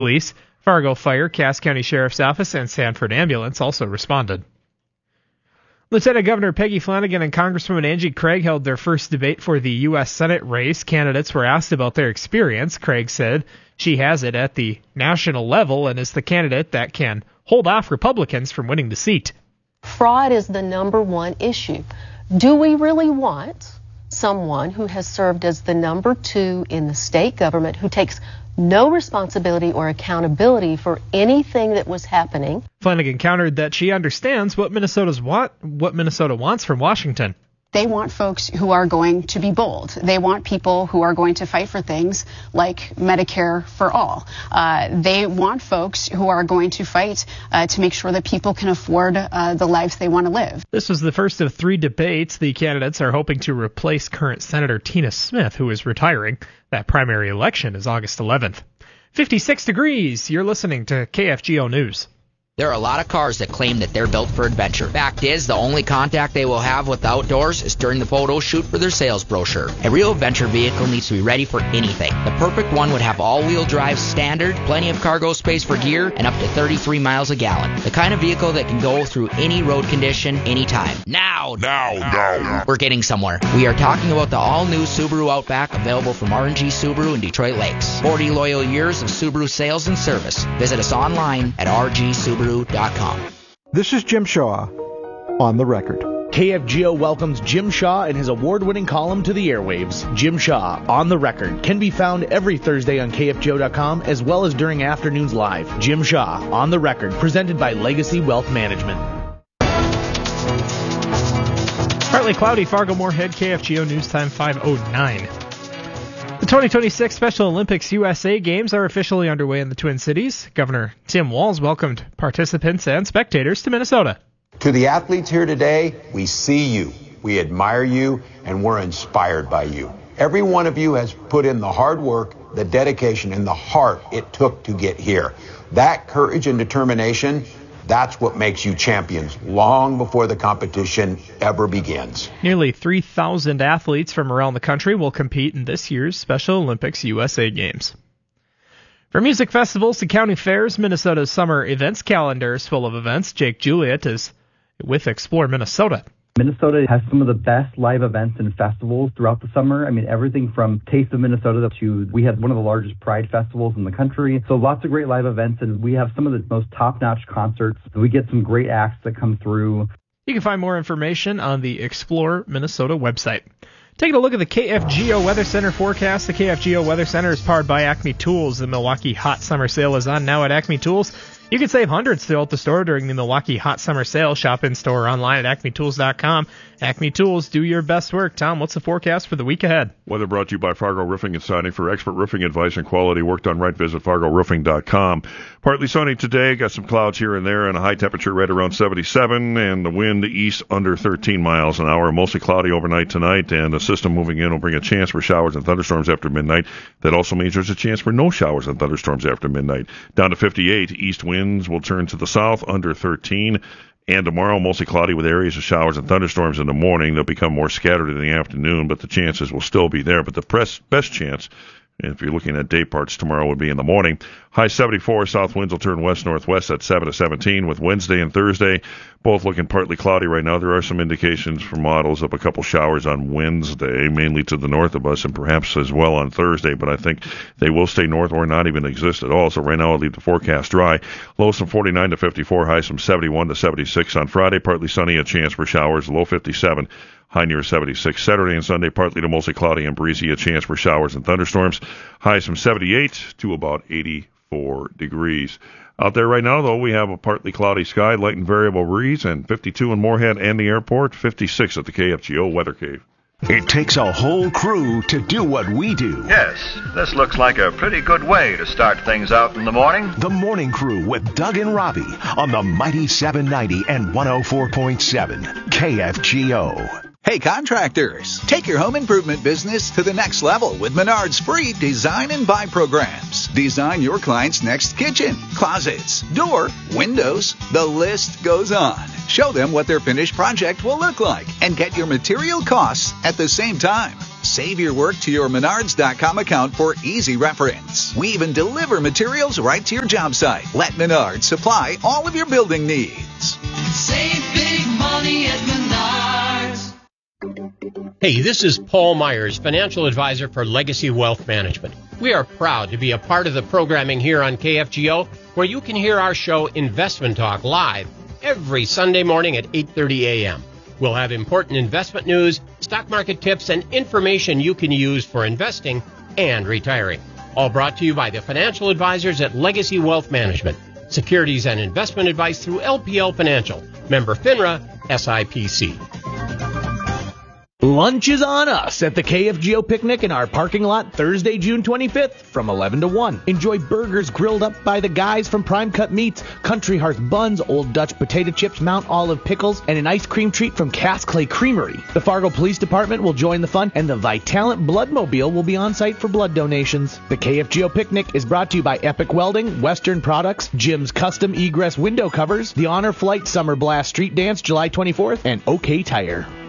Police, Fargo Fire, Cass County Sheriff's Office, and Sanford Ambulance also responded. Lieutenant Governor Peggy Flanagan and Congresswoman Angie Craig held their first debate for the U.S. Senate race. Candidates were asked about their experience. Craig said she has it at the national level and is the candidate that can hold off Republicans from winning the seat. Fraud is the number one issue. Do we really want someone who has served as the number 2 in the state government, who takes no responsibility or accountability for anything that was happening? Flanagan countered that she understands what Minnesota wants from Washington. They want folks who are going to be bold. They want people who are going to fight for things like Medicare for all. They want folks who are going to fight to make sure that people can afford the lives they want to live. This was the first of 3 debates. The candidates are hoping to replace current Senator Tina Smith, who is retiring. That primary election is August 11th. 56 degrees. You're listening to KFGO News. There are a lot of cars that claim that they're built for adventure. Fact is, the only contact they will have with the outdoors is during the photo shoot for their sales brochure. A real adventure vehicle needs to be ready for anything. The perfect one would have all-wheel drive standard, plenty of cargo space for gear, and up to 33 miles a gallon. The kind of vehicle that can go through any road condition, anytime. Now! We're getting somewhere. We are talking about the all-new Subaru Outback, available from R&G Subaru in Detroit Lakes. 40 loyal years of Subaru sales and service. Visit us online at rgsubaru.com. This is Jim Shaw on the record. KFGO welcomes Jim Shaw and his award-winning column to the airwaves. Jim Shaw, On the Record, can be found every Thursday on KFGO.com as well as during afternoons live. Jim Shaw, On the Record, presented by Legacy Wealth Management. Partly cloudy, Fargo-Moorhead, KFGO News Time 5:09. The 2026 Special Olympics USA Games are officially underway in the Twin Cities. Governor Tim Walz welcomed participants and spectators to Minnesota. To the athletes here today, we see you, we admire you, and we're inspired by you. Every one of you has put in the hard work, the dedication, and the heart it took to get here. That courage and determination, that's what makes you champions long before the competition ever begins. Nearly 3,000 athletes from around the country will compete in this year's Special Olympics USA Games. From music festivals to county fairs, Minnesota's summer events calendar is full of events. Jake Juliet is with Explore Minnesota. Minnesota has some of the best live events and festivals throughout the summer. I mean, everything from Taste of Minnesota to we had one of the largest Pride festivals in the country. So lots of great live events, and we have some of the most top-notch concerts. We get some great acts that come through. You can find more information on the Explore Minnesota website. Taking a look at the KFGO Weather Center forecast. The KFGO Weather Center is powered by Acme Tools. The Milwaukee Hot Summer Sale is on now at Acme Tools. You can save hundreds throughout the store during the Milwaukee Hot Summer Sale. Shop in-store or online at acmetools.com. Acme Tools, do your best work. Tom, what's the forecast for the week ahead? Weather brought to you by Fargo Roofing and Siding. For expert roofing advice and quality work done right, visit fargoroofing.com. Partly sunny today. Got some clouds here and there and a high temperature right around 77, and the wind east under 13 miles an hour. Mostly cloudy overnight tonight, and the system moving in will bring a chance for showers and thunderstorms after midnight. That also means there's a chance for no showers and thunderstorms after midnight. Down to 58. East winds will turn to the south under 13. And tomorrow, mostly cloudy with areas of showers and thunderstorms in the morning. They'll become more scattered in the afternoon, but the chances will still be there. But the best chance, if you're looking at day parts tomorrow, would be in the morning. High 74, south winds will turn west-northwest at 7 to 17, with Wednesday and Thursday both looking partly cloudy right now. There are some indications from models of a couple showers on Wednesday, mainly to the north of us, and perhaps as well on Thursday, but I think they will stay north or not even exist at all. So right now I'll leave the forecast dry. Lows from 49 to 54, highs from 71 to 76 on Friday. Partly sunny, a chance for showers, low 57. High near 76. Saturday and Sunday, partly to mostly cloudy and breezy, a chance for showers and thunderstorms. Highs from 78 to about 84 degrees. Out there right now, though, we have a partly cloudy sky, light and variable breeze, and 52 in Moorhead and the airport, 56 at the KFGO Weather Cave. It takes a whole crew to do what we do. Yes, this looks like a pretty good way to start things out in the morning. The Morning Crew with Doug and Robbie on the mighty 790 and 104.7 KFGO. Hey contractors, take your home improvement business to the next level with Menard's free Design and Buy programs. Design your client's next kitchen, closets, door, windows, the list goes on. Show them what their finished project will look like and get your material costs at the same time. Save your work to your Menards.com account for easy reference. We even deliver materials right to your job site. Let Menards supply all of your building needs. Save big money at Menards. Hey, this is Paul Myers, financial advisor for Legacy Wealth Management. We are proud to be a part of the programming here on KFGO, where you can hear our show Investment Talk live every Sunday morning at 8:30 a.m. We'll have important investment news, stock market tips, and information you can use for investing and retiring. All brought to you by the financial advisors at Legacy Wealth Management. Securities and investment advice through LPL Financial. Member FINRA, SIPC. Lunch is on us at the KFGO Picnic in our parking lot Thursday, June 25th from 11 to 1. Enjoy burgers grilled up by the guys from Prime Cut Meats, Country Hearth Buns, Old Dutch Potato Chips, Mount Olive Pickles, and an ice cream treat from Cass Clay Creamery. The Fargo Police Department will join the fun, and the Vitalent Bloodmobile will be on site for blood donations. The KFGO Picnic is brought to you by Epic Welding, Western Products, Jim's Custom Egress Window Covers, the Honor Flight Summer Blast Street Dance July 24th, and OK Tire.